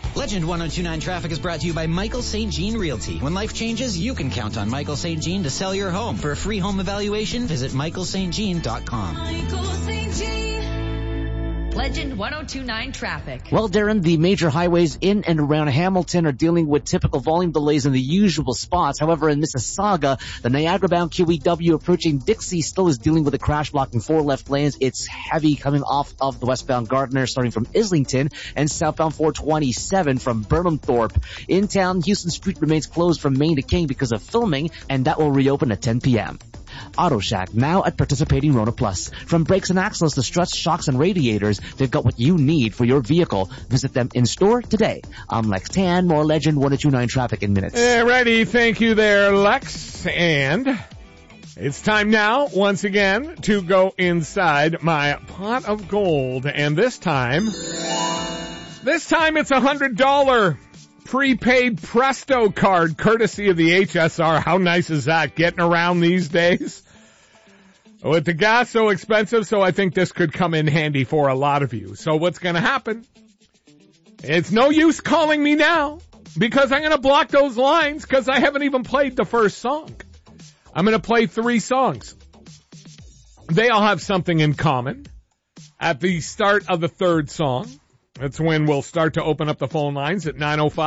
Legend 1029 Traffic is brought to you by Michael St. Jean Realty. When life changes, you can count on Michael St. Jean to sell your home. For a free home evaluation, visit michaelstjean.com. Michael St. Jean. Legend 1029 Traffic. Well, Darren, the major highways in and around Hamilton are dealing with typical volume delays in the usual spots. However, in Mississauga, the Niagara-bound QEW approaching Dixie still is dealing with a crash blocking 4 left lanes. It's heavy coming off of the westbound Gardner starting from Islington and southbound 427 from Burnhamthorpe. In town, Houston Street remains closed from Main to King because of filming, and that will reopen at 10 p.m. Auto Shack, now at participating Rona Plus. From brakes and axles to struts, shocks, and radiators, they've got what you need for your vehicle. Visit them in store today. I'm Lex Tan, more Legend 1029 Traffic in minutes. Ready, thank you there, Lex. And it's time now, once again, to go inside my pot of gold. And this time it's a $100 prepaid Presto card, courtesy of the HSR. How nice is that, getting around these days? With the gas so expensive, so I think this could come in handy for a lot of you. So what's going to happen? It's no use calling me now, because I'm going to block those lines, because I haven't even played the first song. I'm going to play 3 songs. They all have something in common. At the start of the third song, that's when we'll start to open up the phone lines at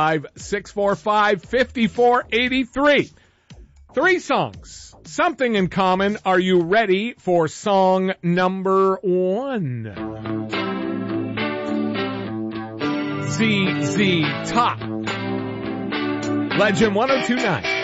905-645-5483. 3 songs, something in common. Are you ready for song number 1? ZZ Top. Legend 1029.